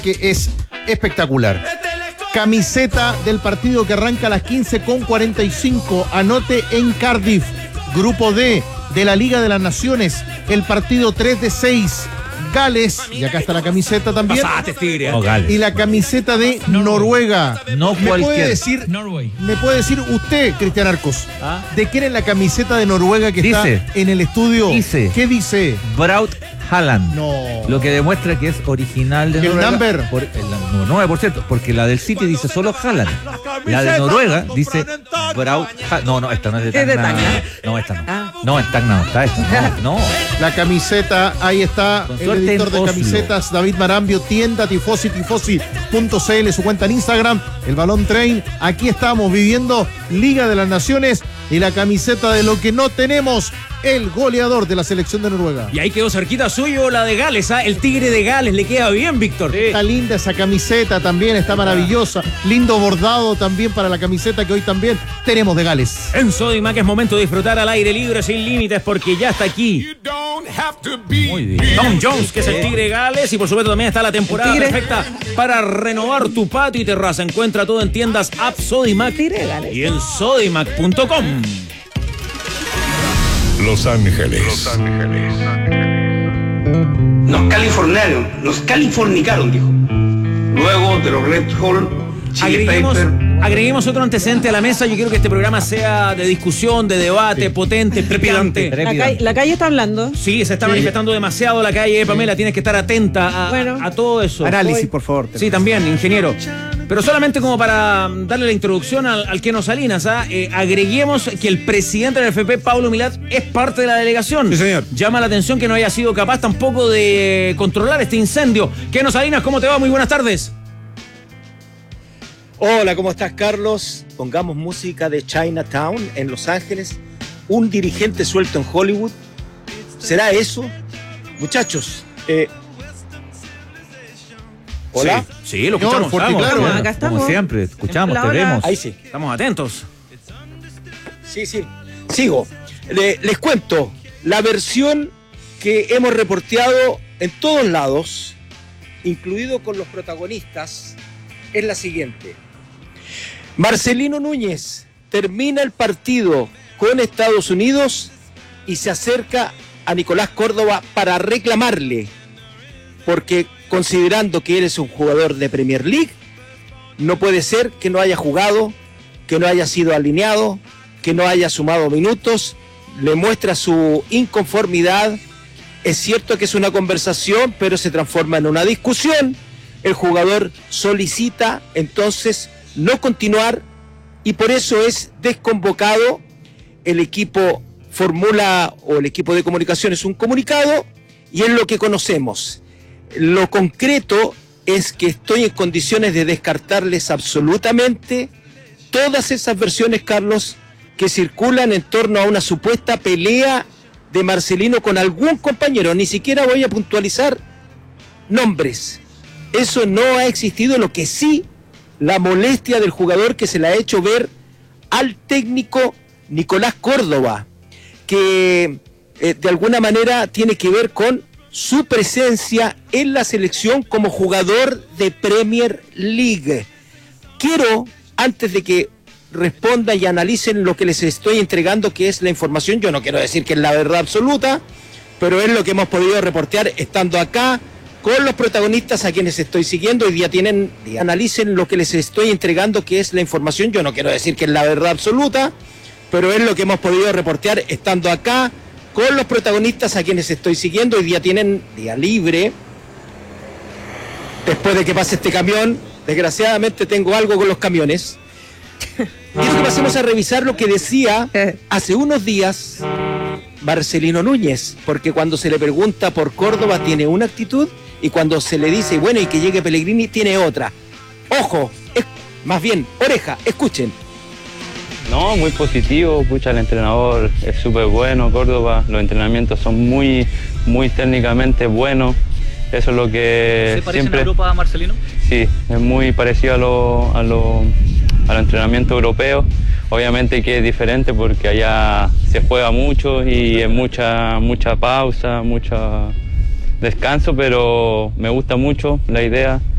que es espectacular. Camiseta del partido que arranca a las 15:45. Anote en Cardiff, Grupo D de la Liga de las Naciones, el partido 3 de 6. Gales, y acá está la camiseta también. Pasaste, tigre. No, Gales. Y la camiseta de Noruega. No ¿Me cualquier. puede decir usted, Cristian Arcos, ¿Ah? de quién es la camiseta de Noruega que Dice. está en el estudio? Dice. ¿Qué dice? Braut Haaland. No. Lo que demuestra que es original de ¿Y el Noruega. number? El número 9, por cierto, porque la del City dice solo Haaland. La de Noruega dice Braut Haaland. No, esta no es de ¿Es de Tacna. Tacna? No, esta no. Ah. No, en Tacna no está esta. No. La camiseta, ahí está, Con el suerte editor en de Oslo. camisetas, David Marambio, tienda tifosi.cl, su cuenta en Instagram, el Balón Train. Aquí estamos viviendo Liga de las Naciones y la camiseta de lo que no tenemos, el goleador de la selección de Noruega. Y ahí quedó cerquita suyo la de Gales, ¿ah? El tigre de Gales, le queda bien, Víctor. Está linda esa camiseta también, está maravillosa. Lindo bordado también para la camiseta que hoy también tenemos de Gales. En Sodimac es momento de disfrutar al aire libre sin límites porque ya está aquí Muy bien. Tom Jones, que es el tigre de Gales, y por supuesto también está la temporada ¿El tigre? perfecta para renovar tu patio y terraza. Encuentra todo en tiendas App Sodimac Tigre de Gales. y en sodimac.com. Los Ángeles. Nos californicaron, dijo. Luego de los Red Hot Chili Peppers. Agreguemos otro antecedente a la mesa. Yo quiero que este programa sea de discusión, de debate, potente, trepidante. La calle está hablando. Sí, se está manifestando demasiado la calle, Pamela. Tienes que estar atenta Bueno. a todo eso. Análisis, por favor. Sí, también, ingeniero. Pero solamente como para darle la introducción al Keno Salinas, ¿ah? Agreguemos que el presidente del FP, Pablo Milat, es parte de la delegación. Sí, señor. Llama la atención que no haya sido capaz tampoco de controlar este incendio. Keno Salinas, ¿cómo te va? Muy buenas tardes. Hola, ¿cómo estás, Carlos? Pongamos música de Chinatown en Los Ángeles. Un dirigente suelto en Hollywood. ¿Será eso? Muchachos, ¿hola? Sí, lo Señor, escuchamos. fuerte y Estamos, claro. estamos- Acá estamos. Como siempre, escuchamos, La te hora. vemos. Ahí sí. estamos atentos. Sí. Sigo. Les cuento. La versión que hemos reporteado en todos lados, incluido con los protagonistas, es la siguiente. Marcelino Núñez termina el partido con Estados Unidos y se acerca a Nicolás Córdoba para reclamarle, porque considerando que eres un jugador de Premier League, no puede ser que no haya jugado, que no haya sido alineado, que no haya sumado minutos, le muestra su inconformidad. Es cierto que es una conversación, pero se transforma en una discusión. El jugador solicita entonces no continuar y por eso es desconvocado. El equipo formula, o el equipo de comunicaciones, un comunicado y es lo que conocemos. Lo concreto es que estoy en condiciones de descartarles absolutamente todas esas versiones, Carlos, que circulan en torno a una supuesta pelea de Marcelino con algún compañero. Ni siquiera voy a puntualizar nombres. Eso no ha existido. Lo que sí, la molestia del jugador que se le ha hecho ver al técnico Nicolás Córdoba, que de alguna manera tiene que ver con su presencia en la selección como jugador de Premier League. Quiero, antes de que respondan y analicen lo que les estoy entregando, que es la información, yo no quiero decir que es la verdad absoluta, pero es lo que hemos podido reportear estando acá con los protagonistas a quienes estoy siguiendo. Hoy día tienen, analicen lo que les estoy entregando, que es la información, yo no quiero decir que es la verdad absoluta, pero es lo que hemos podido reportear estando acá con los protagonistas a quienes estoy siguiendo. Hoy día tienen día libre, después de que pase este camión. Desgraciadamente tengo algo con los camiones. Quiero que pasemos a revisar lo que decía hace unos días Marcelino Núñez, porque cuando se le pregunta por Córdoba tiene una actitud y cuando se le dice, bueno, y que llegue Pellegrini, tiene otra. Ojo, más bien, oreja, escuchen. No, muy positivo, pucha, el entrenador es súper bueno, Córdoba, los entrenamientos son muy técnicamente buenos, eso es lo que ¿Se parece siempre... en Europa a Marcelino? Sí, es muy parecido a los entrenamientos europeos, obviamente que es diferente porque allá se juega mucho y es mucha pausa, mucho descanso, pero me gusta mucho la idea